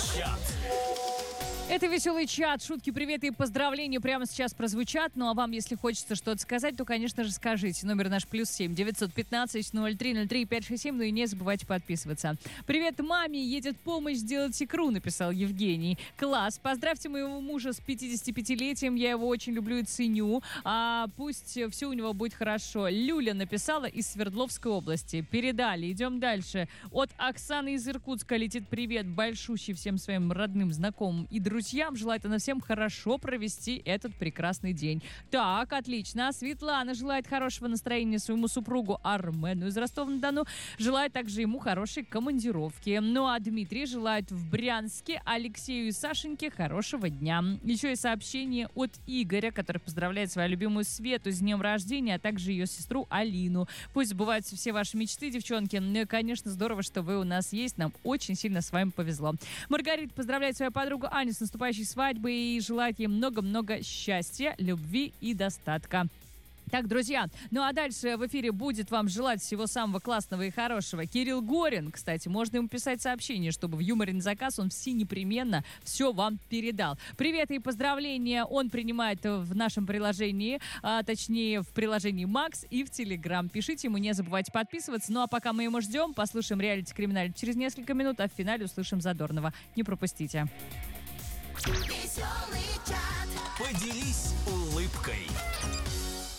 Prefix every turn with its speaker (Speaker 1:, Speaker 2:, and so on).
Speaker 1: Чат.
Speaker 2: Это веселый чат. Шутки, приветы и поздравления прямо сейчас прозвучат. Ну а вам, если хочется что-то сказать, то, конечно же, скажите. Номер наш +7 915 03 03 567. Ну и не забывайте подписываться. Привет маме, едет помощь сделать икру, написал Евгений. Класс. Поздравьте моего мужа с 55-летием. Я его очень люблю и ценю. Пусть все у него будет хорошо. Люля написала из Свердловской области. Передали. Идем дальше. От Оксаны из Иркутска летит привет большущий всем своим родным, знакомым и друзьям. Желает она всем хорошо провести этот прекрасный день. Так, отлично. Светлана желает хорошего настроения своему супругу Армену из Ростова-на-Дону. Желает также ему хорошей командировки. Ну а Дмитрий желает в Брянске Алексею и Сашеньке хорошего дня. Еще и сообщение от Игоря, который поздравляет свою любимую Свету с днем рождения, а также ее сестру Алину. Пусть сбываются все ваши мечты, девчонки. Ну и, конечно, здорово, что вы у нас есть. Нам очень сильно с вами повезло. Маргарита поздравляет свою подругу Аню с наступающей свадьбой и желает ей много-много счастья, любви и достатка. Так, друзья, ну а дальше в эфире будет вам желать всего самого классного и хорошего Кирилл Горин. Кстати, можно ему писать сообщение, чтобы в юморе на заказ он все непременно все вам передал. Привет и поздравления он принимает в нашем приложении, точнее в приложении Макс и в Телеграм. Пишите ему, не забывайте подписываться. Ну а пока мы его ждем, послушаем реалити криминал через несколько минут, а в финале услышим Задорнова. Не пропустите.
Speaker 1: Поделись улыбкой.